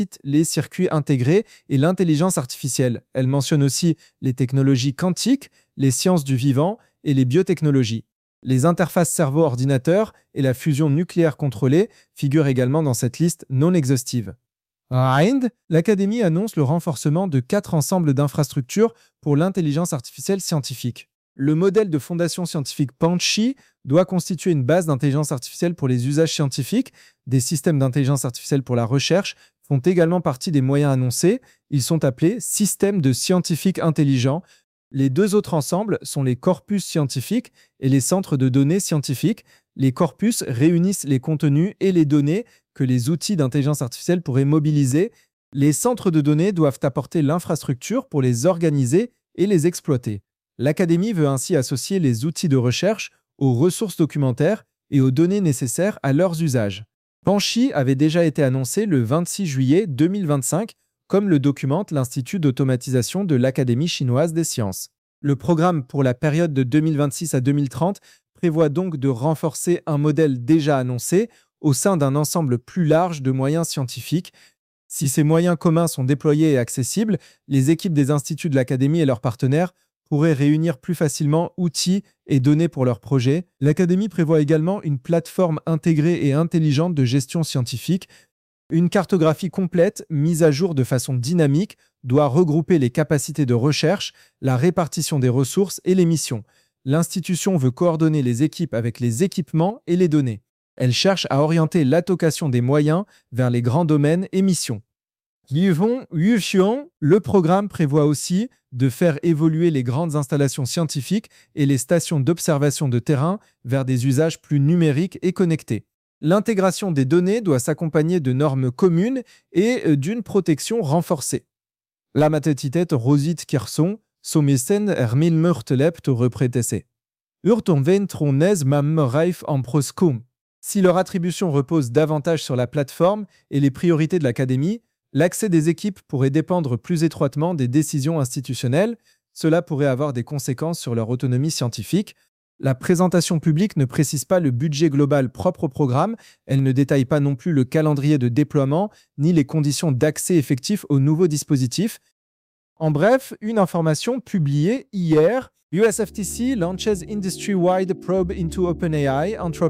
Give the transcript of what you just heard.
les circuits intégrés et l'intelligence artificielle. Elle mentionne aussi les technologies quantiques, les sciences du vivant et les biotechnologies. Les interfaces cerveau-ordinateur et la fusion nucléaire contrôlée figurent également dans cette liste non exhaustive. À Inde, l'Académie annonce le renforcement de 4 ensembles d'infrastructures pour l'intelligence artificielle scientifique. Le modèle de fondation scientifique Panchi doit constituer une base d'intelligence artificielle pour les usages scientifiques. Des systèmes d'intelligence artificielle pour la recherche font également partie des moyens annoncés. Ils sont appelés systèmes de scientifiques intelligents. Les 2 autres ensembles sont les corpus scientifiques et les centres de données scientifiques. Les corpus réunissent les contenus et les données que les outils d'intelligence artificielle pourraient mobiliser. Les centres de données doivent apporter l'infrastructure pour les organiser et les exploiter. L'Académie veut ainsi associer les outils de recherche aux ressources documentaires et aux données nécessaires à leurs usages. Panchi avait déjà été annoncé le 26 juillet 2025, comme le documente l'Institut d'automatisation de l'Académie chinoise des sciences. Le programme pour la période de 2026 à 2030 prévoit donc de renforcer un modèle déjà annoncé au sein d'un ensemble plus large de moyens scientifiques. Si ces moyens communs sont déployés et accessibles, les équipes des instituts de l'Académie et leurs partenaires pourraient réunir plus facilement outils et données pour leurs projets. L'Académie prévoit également une plateforme intégrée et intelligente de gestion scientifique. Une cartographie complète, mise à jour de façon dynamique, doit regrouper les capacités de recherche, la répartition des ressources et les missions. L'institution veut coordonner les équipes avec les équipements et les données. Elle cherche à orienter l'allocation des moyens vers les grands domaines et missions. Le programme prévoit aussi de faire évoluer les grandes installations scientifiques et les stations d'observation de terrain vers des usages plus numériques et connectés. L'intégration des données doit s'accompagner de normes communes et d'une protection renforcée. La matetitet rosit kirson, sommesen ermil murtelep to repretese. Urton ventronez mam reif en proscum. Si leur attribution repose davantage sur la plateforme et les priorités de l'Académie, l'accès des équipes pourrait dépendre plus étroitement des décisions institutionnelles. Cela pourrait avoir des conséquences sur leur autonomie scientifique. La présentation publique ne précise pas le budget global propre au programme, elle ne détaille pas non plus le calendrier de déploiement ni les conditions d'accès effectif aux nouveaux dispositifs. En bref, une information publiée hier. USFTC launches industry-wide probe into OpenAI,